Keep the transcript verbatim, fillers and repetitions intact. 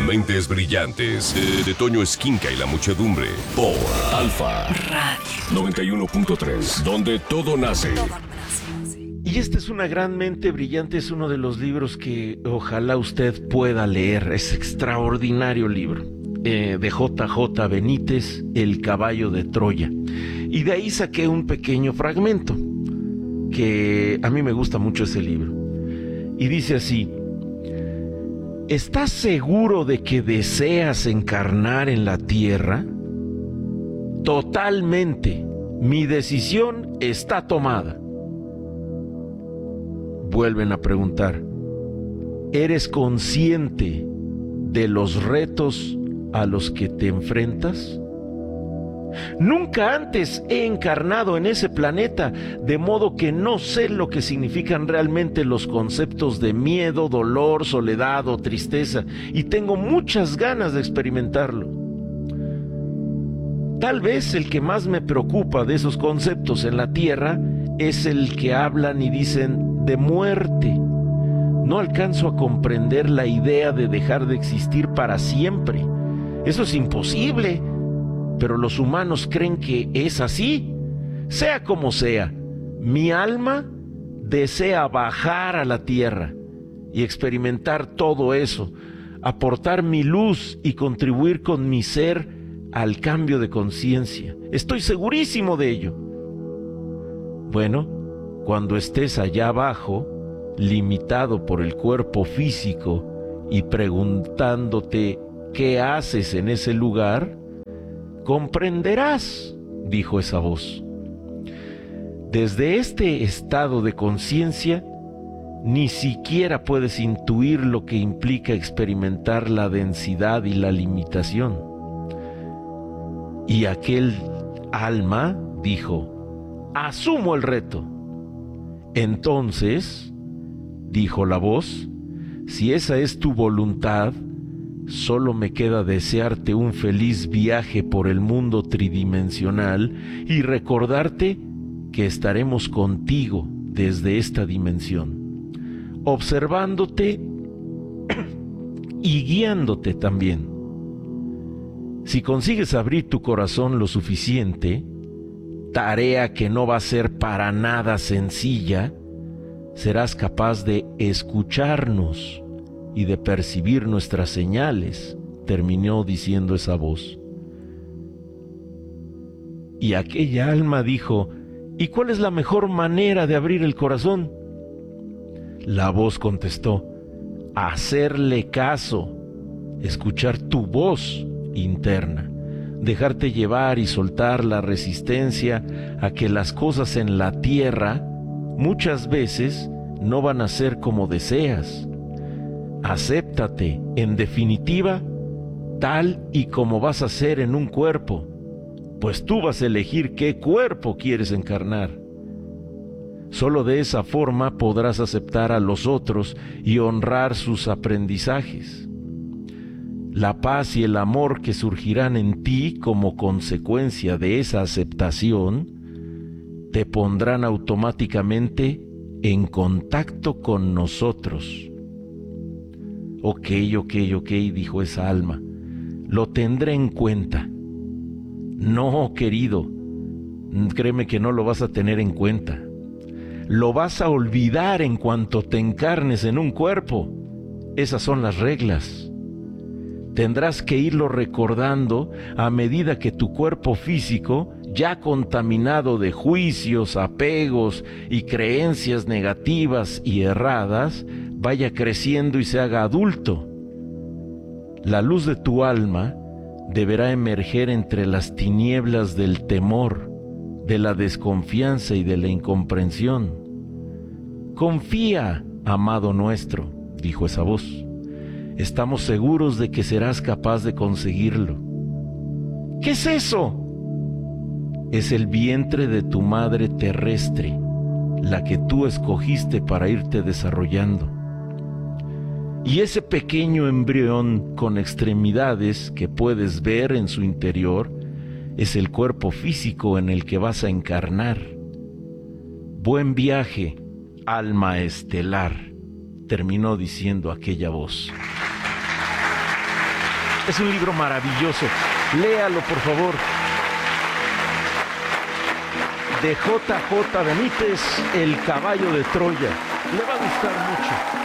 Mentes Brillantes, de, de Toño Esquinca y la Muchedumbre, por Alfa Radio noventa y uno punto tres, donde todo nace. Y esta es una gran mente brillante, es uno de los libros que ojalá usted pueda leer, es extraordinario libro, eh, de J J Benítez, El caballo de Troya. Y de ahí saqué un pequeño fragmento, que a mí me gusta mucho ese libro. Y dice así: ¿estás seguro de que deseas encarnar en la tierra? Totalmente, mi decisión está tomada. Vuelven a preguntar: ¿eres consciente de los retos a los que te enfrentas? Nunca antes he encarnado en ese planeta, de modo que no sé lo que significan realmente los conceptos de miedo, dolor, soledad o tristeza, y tengo muchas ganas de experimentarlo. Tal vez el que más me preocupa de esos conceptos en la Tierra es el que hablan y dicen de muerte. No alcanzo a comprender la idea de dejar de existir para siempre. Eso es imposible, pero los humanos creen que es así. Sea como sea, mi alma desea bajar a la tierra y experimentar todo eso, aportar mi luz y contribuir con mi ser al cambio de conciencia. Estoy segurísimo de ello. Bueno, cuando estés allá abajo, limitado por el cuerpo físico y preguntándote qué haces en ese lugar, comprenderás, dijo esa voz. Desde este estado de conciencia, ni siquiera puedes intuir lo que implica experimentar la densidad y la limitación. Y aquel alma dijo: asumo el reto. Entonces, dijo la voz, si esa es tu voluntad, solo me queda desearte un feliz viaje por el mundo tridimensional y recordarte que estaremos contigo desde esta dimensión, observándote y guiándote también. Si consigues abrir tu corazón lo suficiente, tarea que no va a ser para nada sencilla, serás capaz de escucharnos y de percibir nuestras señales, terminó diciendo esa voz. Y aquella alma dijo: ¿y cuál es la mejor manera de abrir el corazón? La voz contestó: hacerle caso, escuchar tu voz interna, dejarte llevar y soltar la resistencia a que las cosas en la tierra muchas veces no van a ser como deseas. Acéptate, en definitiva, tal y como vas a ser en un cuerpo, pues tú vas a elegir qué cuerpo quieres encarnar. Solo de esa forma podrás aceptar a los otros y honrar sus aprendizajes. La paz y el amor que surgirán en ti como consecuencia de esa aceptación te pondrán automáticamente en contacto con nosotros. Ok, ok, ok, dijo esa alma, lo tendré en cuenta. No, querido, créeme que no lo vas a tener en cuenta. Lo vas a olvidar en cuanto te encarnes en un cuerpo. Esas son las reglas. Tendrás que irlo recordando a medida que tu cuerpo físico, ya contaminado de juicios, apegos y creencias negativas y erradas, vaya creciendo y se haga adulto. La luz de tu alma deberá emerger entre las tinieblas del temor, de la desconfianza y de la incomprensión. Confía, amado nuestro, dijo esa voz. Estamos seguros de que serás capaz de conseguirlo. ¿Qué es eso? Es el vientre de tu madre terrestre, la que tú escogiste para irte desarrollando. Y ese pequeño embrión con extremidades que puedes ver en su interior es el cuerpo físico en el que vas a encarnar. Buen viaje, alma estelar, terminó diciendo aquella voz. Es un libro maravilloso. Léalo, por favor. De J J Benítez, El caballo de Troya. Le va a gustar mucho.